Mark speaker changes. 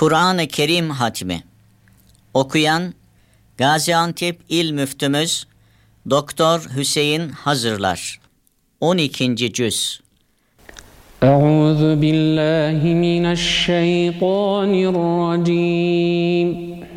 Speaker 1: Kur'an-ı Kerim hatmi. Okuyan Gaziantep İl Müftümüz Doktor Hüseyin Hazırlar. 12. cüz.
Speaker 2: Euzu billahi mineşşeytanirracim.